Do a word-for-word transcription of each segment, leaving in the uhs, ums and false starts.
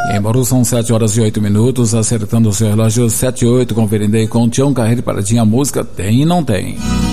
Em Bauru são sete horas e oito minutos, acertando o seu relógio sete e oito, conferindo aí com o Tião Carreiro Paradinha, a música tem e não tem.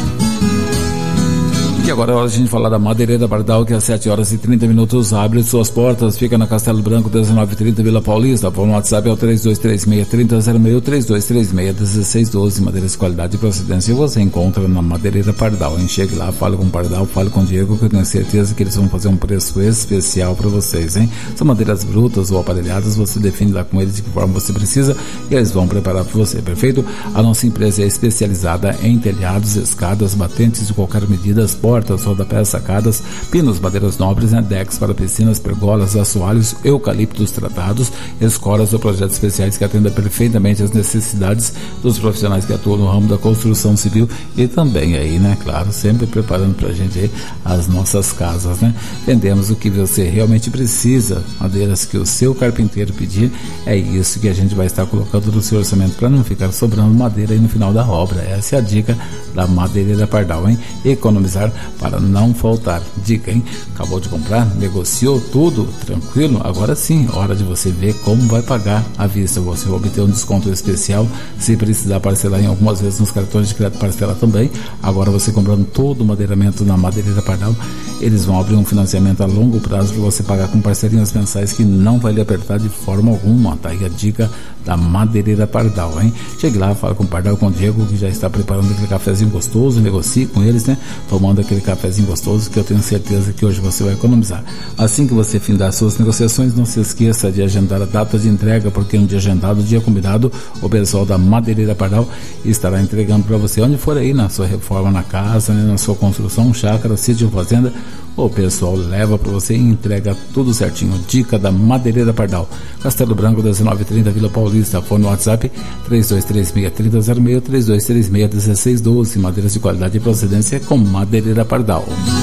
E agora é hora de a gente falar da Madeireira Pardal, que às sete horas e trinta minutos abre suas portas, fica na Castelo Branco dezenove trinta, Vila Paulista. O WhatsApp é o três dois três seis, três zero zero seis, três dois três seis, um seis um dois. Madeiras de qualidade e procedência você encontra na Madeireira Pardal, hein? Chegue lá, fale com o Pardal, fale com o Diego, que eu tenho certeza que eles vão fazer um preço especial para vocês, hein? São madeiras brutas ou aparelhadas, você define lá com eles de que forma você precisa e eles vão preparar para você, perfeito? A nossa empresa é especializada em telhados, escadas, batentes de qualquer medida, portas, rodapés, sacadas, pinos, madeiras nobres, né? Decks para piscinas, pergolas, assoalhos, eucaliptos tratados, escoras ou projetos especiais que atendam perfeitamente as necessidades dos profissionais que atuam no ramo da construção civil e também aí, né? Claro, sempre preparando pra gente aí as nossas casas, né? Vendemos o que você realmente precisa, madeiras que o seu carpinteiro pedir, é isso que a gente vai estar colocando no seu orçamento para não ficar sobrando madeira aí no final da obra. Essa é a dica da Madeireira Pardal, hein? Economizar para não faltar. Dica, hein? Acabou de comprar, negociou tudo, tranquilo? Agora sim, hora de você ver como vai pagar à vista. Você vai obter um desconto especial se precisar parcelar em algumas vezes nos cartões de crédito parcela também. Agora você comprando todo o madeiramento na Madeireira Pardal, eles vão abrir um financiamento a longo prazo para você pagar com parcelinhas mensais que não vai lhe apertar de forma alguma. Tá aí a dica da Madeireira Pardal, hein? Chegue lá, fala com o Pardal, com o Diego, que já está preparando aquele cafezinho gostoso, negocie com eles, né? Tomando aquele cafezinho gostoso, que eu tenho certeza que hoje você vai economizar. Assim que você findar suas negociações, não se esqueça de agendar a data de entrega, porque no dia agendado, dia combinado, o pessoal da Madeireira Pardal estará entregando para você, onde for aí, na sua reforma, na casa, né? Na sua construção, chácara, sítio, fazenda, o pessoal leva para você e entrega tudo certinho. Dica da Madeireira Pardal, Castelo Branco dezenove trinta, Vila Paulista. Fone no WhatsApp três dois três seis, três zero zero seis, três dois três seis, um seis um dois. Madeiras de qualidade e procedência com Madeireira Pardal.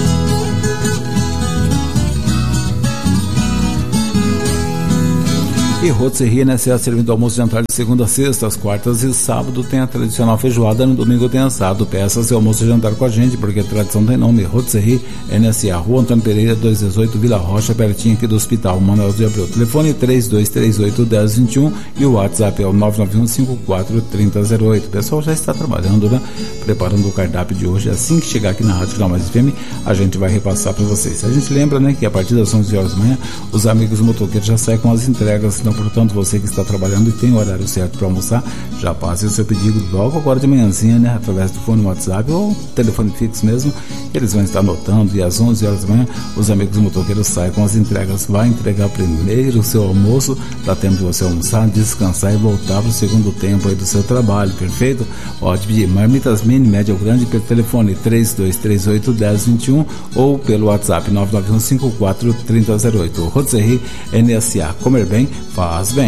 E Rotisserie N S A, servindo almoço e jantar de segunda a sexta, às quartas e sábado tem a tradicional feijoada, no domingo tem assado. Peça seu almoço e jantar com a gente, porque a tradição tem nome. Rotisserie N S A, Rua Antônio Pereira, duzentos e dezoito, Vila Rocha, pertinho aqui do Hospital Manuel de Abreu. Telefone três dois três oito, um zero dois um e o WhatsApp é o nove nove um cinco quatro três zero zero oito. O pessoal já está trabalhando, né? Preparando o cardápio de hoje. Assim que chegar aqui na Rádio Final Mais F M, a gente vai repassar para vocês. A gente lembra, né, que a partir das onze horas da manhã, os amigos motoqueiros já saem com as entregas. Então, portanto, você que está trabalhando e tem o horário certo para almoçar, já passe o seu pedido logo agora de manhãzinha, né? Através do fone WhatsApp ou telefone fixo mesmo. Eles vão estar anotando e às onze horas da manhã, os amigos motoqueiros saem com as entregas. Vai entregar primeiro o seu almoço, dá tempo de você almoçar, descansar e voltar para o segundo tempo aí do seu trabalho, perfeito? Pode pedir marmitas mini, média ou grande pelo telefone três dois três oito, um zero dois um ou pelo WhatsApp nove nove um cinco quatro três zero zero oito. Rotisserie N S A, comer bem, faz bem.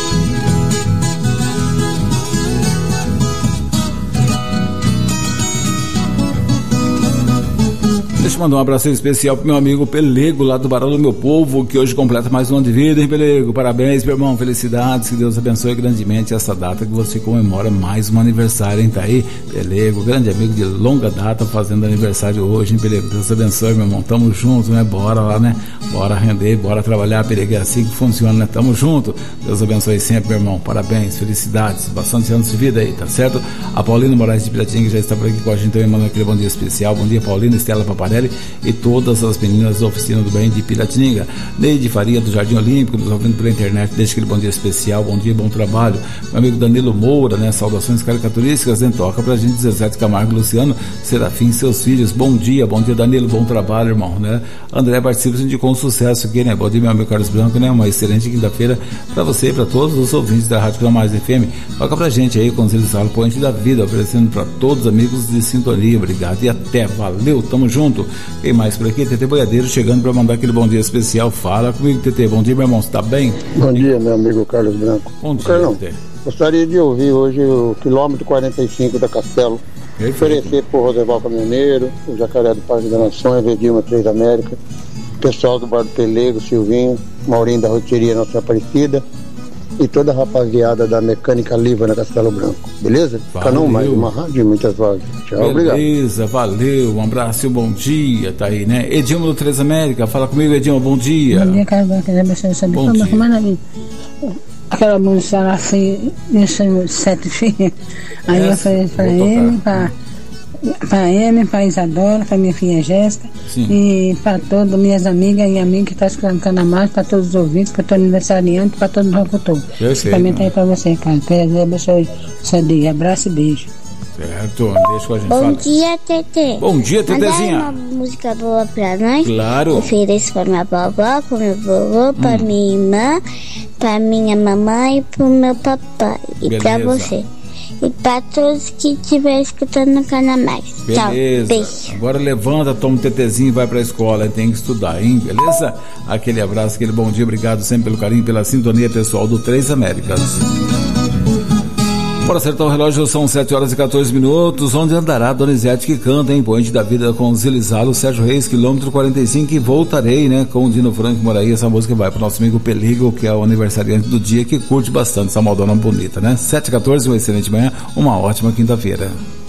Deixa eu mandar um abraço especial pro meu amigo Pelego, lá do Barão do Meu Povo, que hoje completa mais um ano de vida, hein, Pelego? Parabéns, meu irmão, felicidades, que Deus abençoe grandemente essa data que você comemora mais um aniversário, hein? Tá aí, Pelego, grande amigo de longa data, fazendo aniversário hoje, hein, Pelego? Deus abençoe, meu irmão, tamo junto, né? Bora lá, né? Bora render, bora trabalhar, Pelego, é assim que funciona, né? Tamo junto, Deus abençoe sempre, meu irmão, parabéns, felicidades, bastante anos de vida aí, tá certo? A Paulina Moraes de Piratinga já está por aqui com a gente, também mandando aquele bom dia especial. Bom dia, Paulina, Estela Paparelli e todas as meninas da Oficina do Bem de Piratininga. Neide Faria do Jardim Olímpico, nos ouvindo pela internet, deixa aquele bom dia especial, bom dia, bom trabalho. Meu amigo Danilo Moura, né? Saudações caricaturísticas, né? Toca pra gente Zezé de Camargo, Luciano Serafim, seus filhos, bom dia, bom dia, Danilo, bom trabalho, irmão, né? André Barcibos indicou um sucesso aqui, né? Bom dia, meu amigo Carlos Branco, né? Uma excelente quinta-feira pra você e pra todos os ouvintes da Rádio Final Mais F M. Toca pra gente aí com os eles falam Ponte da Vida, oferecendo pra todos os amigos de sintonia. Obrigado e até, valeu, tamo junto. Quem mais por aqui? T T Boiadeiro chegando para mandar aquele bom dia especial. Fala comigo, T T. Bom dia, meu irmão. Você tá bem? Bom dia, meu amigo Carlos Branco. Bom dia, Carlão, T T. Gostaria de ouvir hoje o quilômetro quarenta e cinco da Castelo. Perfeito. Oferecer por Rodeval Caminhoneiro, o Jacaré do Parque da Nação, Evedilma três América, pessoal do Bar do Pelego, Silvinho, Maurinho da Roteria Nossa Aparecida e toda a rapaziada da Mecânica Liva na Castelo Branco, beleza? Canal mais uma rádio e muitas vozes. Tchau, beleza, obrigado. Beleza, valeu, um abraço e um bom dia, tá aí, né? Edilma do Três América, fala comigo, Edilma, bom dia. Bom dia, Carlos Branco, bom dia. aquela música, ela fez isso sete filhos. Aí essa, eu falei pra ele, pra, pra ele, pra Isadora, pra minha filha Jéssica, sim, e pra todas minhas amigas e amigos que estão tá escutando a mais, pra todos os ouvintes, pra todo aniversariante, pra todo mundo que eu Eu sei. Também tá aí pra você, cara. Que Deus abençoe o seu dia. Abraço e beijo. Certo, deixa com a gente. Bom fala. dia, Tetê. Bom dia, Tetezinha. Mandar uma música boa pra nós. Claro. Ofereço pra minha vovó, pro meu vovô, pra hum. minha irmã, pra minha mamãe e pro meu papai. E Beleza. Pra você. E pra todos que estiverem escutando no Canamax. Tchau, beijo. Agora levanta, toma um tetezinho e vai pra escola. Tem que estudar, hein? Beleza? Aquele abraço, aquele bom dia. Obrigado sempre pelo carinho, pela sintonia pessoal do Três Américas. Para acertar o relógio, são sete horas e quatorze minutos. Onde andará Donizete que canta, hein? Poente da vida com Zilizalo, Sérgio Reis, quilômetro quarenta e cinco. E voltarei, né? Com o Dino Franco Moraí. Essa música vai pro nosso amigo Peligo, que é o aniversariante do dia, que curte bastante essa modona bonita, né? sete e quatorze, uma excelente manhã, uma ótima quinta-feira.